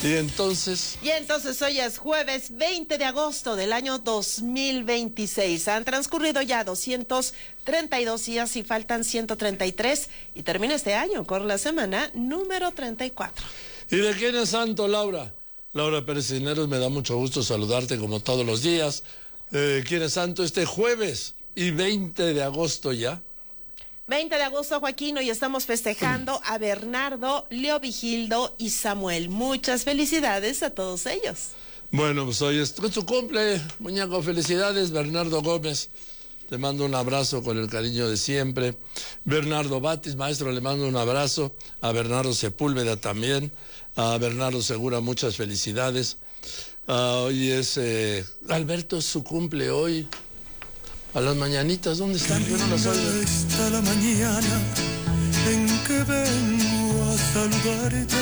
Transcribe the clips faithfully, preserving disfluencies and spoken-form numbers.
Y entonces... Y entonces hoy es jueves veinte de agosto del año dos mil veintiséis. Han transcurrido ya doscientos treinta y dos días y faltan ciento treinta y tres. Y termina este año con la semana número treinta y cuatro. ¿Y de quién es santo, Laura? Laura Pérez Cisneros, me da mucho gusto saludarte como todos los días. ¿De quién es santo este jueves y veinte de agosto ya? veinte de agosto, Joaquín, hoy estamos festejando a Bernardo, Leo Vigildo y Samuel. Muchas felicidades a todos ellos. Bueno, pues hoy es tu cumple, muñeco, felicidades, Bernardo Gómez. Te mando un abrazo con el cariño de siempre. Bernardo Batis, maestro, le mando un abrazo. A Bernardo Sepúlveda también. A Bernardo Segura, muchas felicidades. Uh, hoy es... Eh, Alberto, su cumple hoy. A las mañanitas, ¿dónde están? Yo no las oigo. Está la mañana en que vengo a saludarte.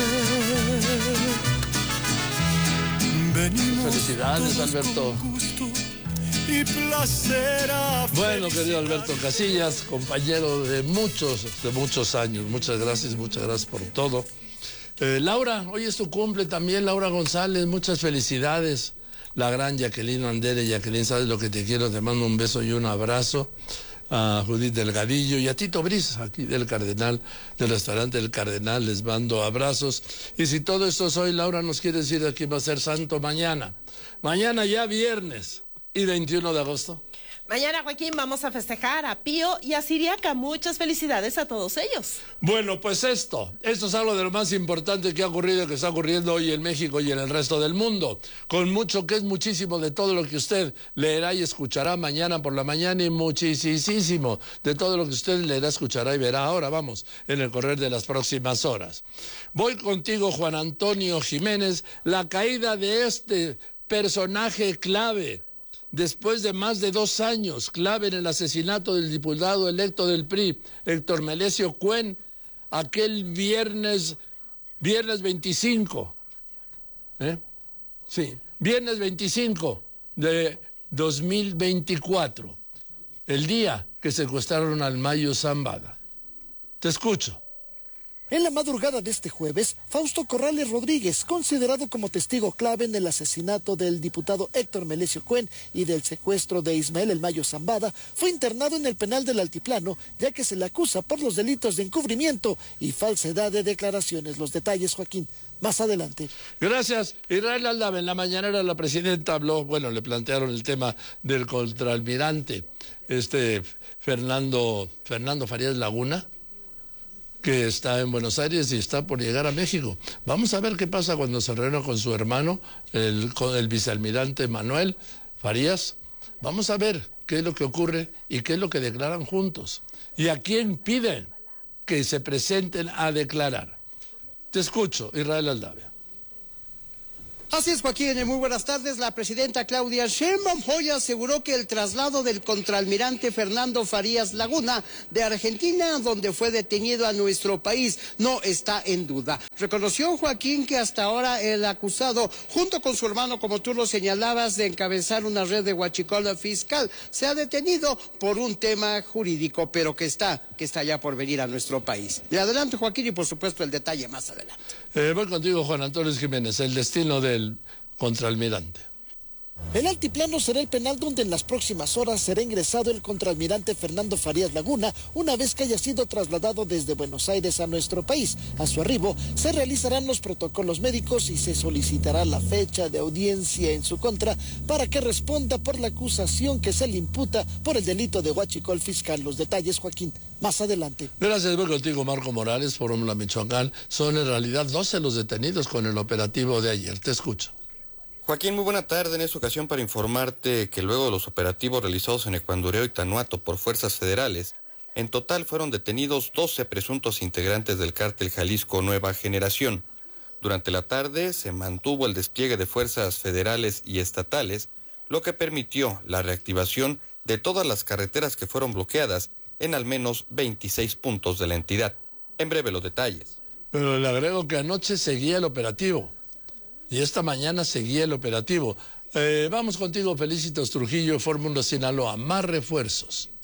Venimos felicidades, Alberto. Y placer a bueno, querido Alberto Casillas, compañero de muchos, de muchos años. Muchas gracias, muchas gracias por todo. Eh, Laura, hoy es tu cumple también, Laura González, muchas felicidades. La gran Jacqueline Andere, Jacqueline, sabes lo que te quiero, te mando un beso y un abrazo. A Judith Delgadillo y a Tito Briz, aquí del Cardenal, del restaurante del Cardenal, les mando abrazos. Y si todo esto es hoy, Laura nos quiere decir de quién va a ser santo mañana. Mañana ya viernes y veintiuno de agosto. Mañana, Joaquín, vamos a festejar a Pío y a Siriaca. Muchas felicidades a todos ellos. Bueno, pues esto, esto es algo de lo más importante que ha ocurrido y que está ocurriendo hoy en México y en el resto del mundo. Con mucho, que es muchísimo de todo lo que usted leerá y escuchará mañana por la mañana y muchísimo de todo lo que usted leerá, escuchará y verá ahora, vamos, en el correr de las próximas horas. Voy contigo, Juan Antonio Jiménez, la caída de este personaje clave. Después de más de dos años, clave en el asesinato del diputado electo del P R I, Héctor Melesio Cuen, aquel viernes, viernes veinticinco, ¿eh? Sí, viernes veinticinco de dos mil veinticuatro, el día que secuestraron al Mayo Zambada. Te escucho. En la madrugada de este jueves, Fausto Corrales Rodríguez, considerado como testigo clave en el asesinato del diputado Héctor Melesio Cuen y del secuestro de Ismael El Mayo Zambada, fue internado en el penal del Altiplano, ya que se le acusa por los delitos de encubrimiento y falsedad de declaraciones. Los detalles, Joaquín, más adelante. Gracias. Israel Aldave, en la mañanera la presidenta habló, bueno, le plantearon el tema del contraalmirante, este Fernando, Fernando Farías Laguna, que está en Buenos Aires y está por llegar a México. Vamos a ver qué pasa cuando se reúna con su hermano, el, con el vicealmirante Manuel Farías. Vamos a ver qué es lo que ocurre y qué es lo que declaran juntos. Y a quién piden que se presenten a declarar. Te escucho, Israel Aldave. Así es, Joaquín, muy buenas tardes. La presidenta Claudia Sheinbaum hoy aseguró que el traslado del contraalmirante Fernando Farías Laguna de Argentina, donde fue detenido a nuestro país, no está en duda. Reconoció, Joaquín, que hasta ahora el acusado, junto con su hermano, como tú lo señalabas, de encabezar una red de huachicol fiscal, se ha detenido por un tema jurídico, pero que está, que está ya por venir a nuestro país. De adelante, Joaquín, y por supuesto el detalle más adelante. Eh, voy contigo, Juan Antonio Jiménez, el destino del contraalmirante. El Altiplano será el penal donde en las próximas horas será ingresado el contraalmirante Fernando Farías Laguna, una vez que haya sido trasladado desde Buenos Aires a nuestro país. A su arribo se realizarán los protocolos médicos y se solicitará la fecha de audiencia en su contra para que responda por la acusación que se le imputa por el delito de huachicol fiscal. Los detalles, Joaquín, más adelante. Gracias, voy contigo, Marco Morales, Fórmula Michoacán. Son en realidad doce los detenidos con el operativo de ayer. Te escucho. Joaquín, muy buena tarde. En esta ocasión para informarte que luego de los operativos realizados en Ecuandureo y Tanuato por fuerzas federales, en total fueron detenidos doce presuntos integrantes del cártel Jalisco Nueva Generación. Durante la tarde se mantuvo el despliegue de fuerzas federales y estatales, lo que permitió la reactivación de todas las carreteras que fueron bloqueadas en al menos veintiséis puntos de la entidad. En breve los detalles. Pero le agrego que anoche seguía el operativo. Y esta mañana seguía el operativo. Eh, vamos contigo, Felicitos Trujillo, Fórmula Sinaloa. Más refuerzos.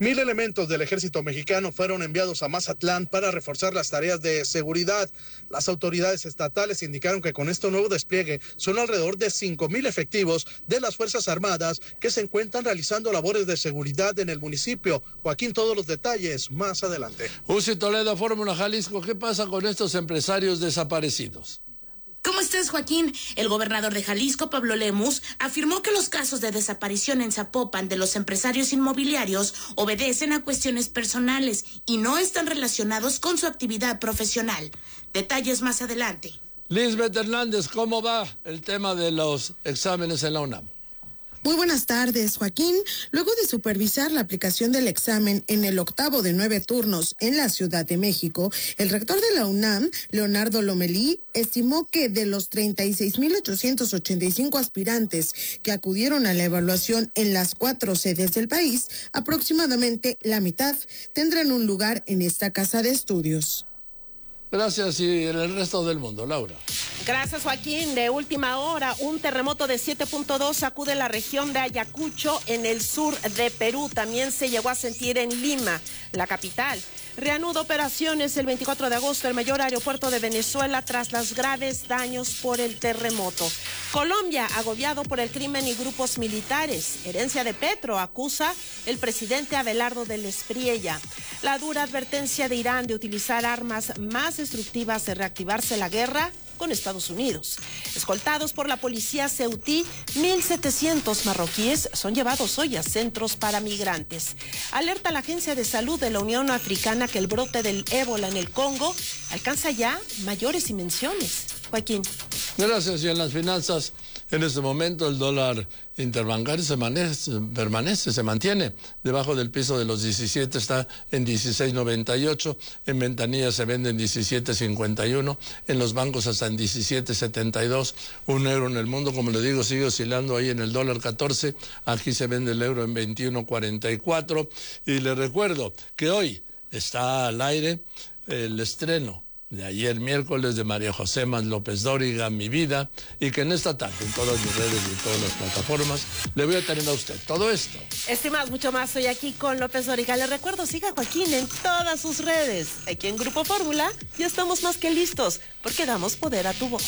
Mil elementos del ejército mexicano fueron enviados a Mazatlán para reforzar las tareas de seguridad. Las autoridades estatales indicaron que con este nuevo despliegue son alrededor de cinco mil efectivos de las Fuerzas Armadas que se encuentran realizando labores de seguridad en el municipio. Joaquín, todos los detalles más adelante. Uzi Toledo, Fórmula Jalisco, ¿qué pasa con estos empresarios desaparecidos? ¿Cómo estás, Joaquín? El gobernador de Jalisco, Pablo Lemus, afirmó que los casos de desaparición en Zapopan de los empresarios inmobiliarios obedecen a cuestiones personales y no están relacionados con su actividad profesional. Detalles más adelante. Lisbeth Hernández, ¿cómo va el tema de los exámenes en la UNAM? Muy buenas tardes, Joaquín. Luego de supervisar la aplicación del examen en el octavo de nueve turnos en la Ciudad de México, el rector de la UNAM, Leonardo Lomelí, estimó que de los treinta y seis mil ochocientos ochenta y cinco aspirantes que acudieron a la evaluación en las cuatro sedes del país, aproximadamente la mitad tendrán un lugar en esta casa de estudios. Gracias, y en el resto del mundo, Laura. Gracias, Joaquín. De última hora, un terremoto de siete punto dos sacude la región de Ayacucho en el sur de Perú. También se llegó a sentir en Lima, la capital. Reanuda operaciones el veinticuatro de agosto el mayor aeropuerto de Venezuela tras los graves daños por el terremoto. Colombia, agobiado por el crimen y grupos militares. Herencia de Petro, acusa el presidente Abelardo del Espriella. La dura advertencia de Irán de utilizar armas más destructivas de reactivarse la guerra con Estados Unidos. Escoltados por la policía ceutí, mil setecientos marroquíes son llevados hoy a centros para migrantes. Alerta la Agencia de Salud de la Unión Africana que el brote del ébola en el Congo alcanza ya mayores dimensiones. Joaquín. Gracias. Y en las finanzas, en este momento el dólar interbancario se manece, permanece, se mantiene debajo del piso de los diecisiete, está en dieciséis noventa y ocho, en ventanilla se vende en diecisiete cincuenta y uno, en los bancos hasta en diecisiete setenta y dos, un euro en el mundo, como le digo, sigue oscilando ahí en el dólar catorce, aquí se vende el euro en veintiuno cuarenta y cuatro, y le recuerdo que hoy está al aire el estreno de ayer miércoles de María José Más López Dóriga, Mi Vida, y que en esta tarde, en todas mis redes y todas las plataformas, le voy a tener a usted todo esto. Estimados, mucho más, estoy aquí con López Dóriga. Le recuerdo, siga a Joaquín en todas sus redes. Aquí en Grupo Fórmula ya estamos más que listos, porque damos poder a tu voz.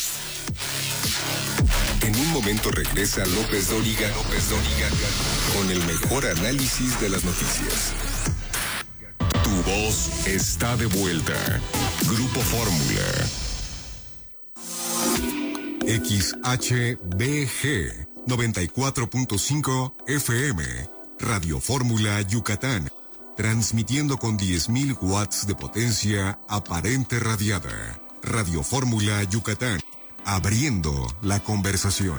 En un momento regresa López Dóriga, López Dóriga, con el mejor análisis de las noticias. Tu voz está de vuelta. Grupo Fórmula. X H B G noventa y cuatro punto cinco F M. Radio Fórmula Yucatán. Transmitiendo con diez mil watts de potencia aparente radiada. Radio Fórmula Yucatán. Abriendo la conversación.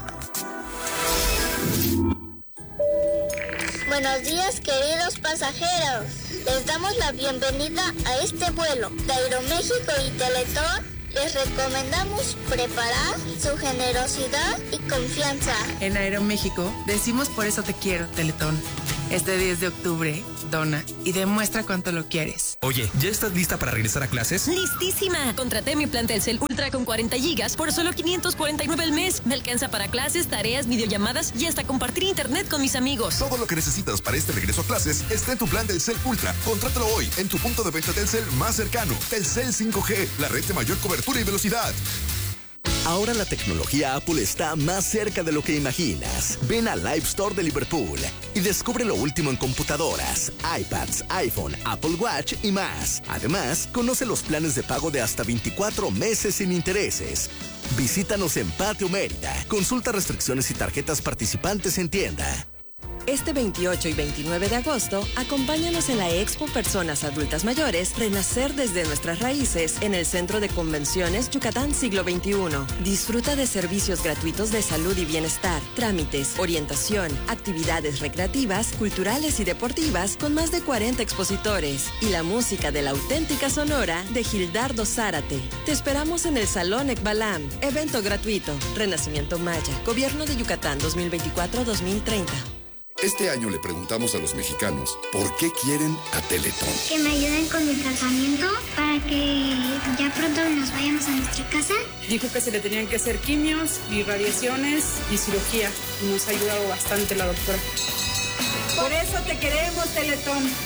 Buenos días, queridos pasajeros. Les damos la bienvenida a este vuelo de Aeroméxico y Teletón. Les recomendamos preparar su generosidad y confianza. En Aeroméxico decimos por eso te quiero, Teletón. Este diez de octubre, dona y demuestra cuánto lo quieres. Oye, ¿ya estás lista para regresar a clases? ¡Listísima! Contraté mi plan Telcel Ultra con cuarenta gigas por solo quinientos cuarenta y nueve al mes. Me alcanza para clases, tareas, videollamadas y hasta compartir internet con mis amigos. Todo lo que necesitas para este regreso a clases está en tu plan Telcel Ultra. Contrátalo hoy en tu punto de venta Telcel más cercano. Telcel cinco G, la red de mayor cobertura y velocidad. Ahora la tecnología Apple está más cerca de lo que imaginas. Ven a Live Store de Liverpool y descubre lo último en computadoras, iPads, iPhone, Apple Watch y más. Además, conoce los planes de pago de hasta veinticuatro meses sin intereses. Visítanos en Patio Mérida. Consulta restricciones y tarjetas participantes en tienda. Este veintiocho y veintinueve de agosto, acompáñanos en la Expo Personas Adultas Mayores Renacer desde nuestras raíces en el Centro de Convenciones Yucatán Siglo veintiuno. Disfruta de servicios gratuitos de salud y bienestar, trámites, orientación, actividades recreativas, culturales y deportivas con más de cuarenta expositores y la música de la auténtica Sonora de Gildardo Zárate. Te esperamos en el Salón Ekbalam. Evento gratuito. Renacimiento Maya. Gobierno de Yucatán dos mil veinticuatro a dos mil treinta. Este año le preguntamos a los mexicanos por qué quieren a Teletón. Que me ayuden con mi tratamiento para que ya pronto nos vayamos a nuestra casa. Dijo que se le tenían que hacer quimios y radiaciones y cirugía. Nos ha ayudado bastante la doctora. Por eso te queremos, Teletón.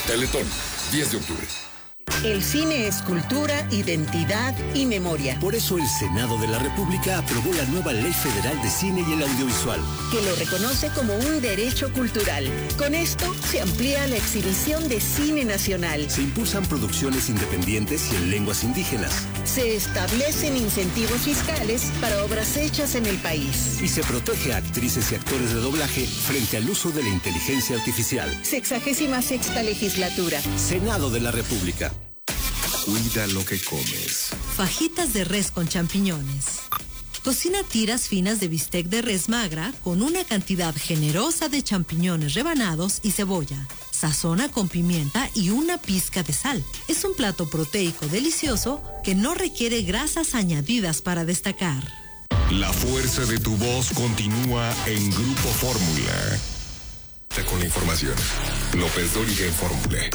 Teletón, diez de octubre. El cine es cultura, identidad y memoria. Por eso el Senado de la República aprobó la nueva Ley Federal de Cine y el Audiovisual, que lo reconoce como un derecho cultural. Con esto se amplía la exhibición de cine nacional. Se impulsan producciones independientes y en lenguas indígenas. Se establecen incentivos fiscales para obras hechas en el país. Y se protege a actrices y actores de doblaje frente al uso de la inteligencia artificial. Sexagésima sexta legislatura. Senado de la República. Cuida lo que comes. Fajitas de res con champiñones. Cocina tiras finas de bistec de res magra con una cantidad generosa de champiñones rebanados y cebolla. Sazona con pimienta y una pizca de sal. Es un plato proteico delicioso que no requiere grasas añadidas para destacar. La fuerza de tu voz continúa en Grupo Fórmula. Con la información. López Dóriga en Fórmula.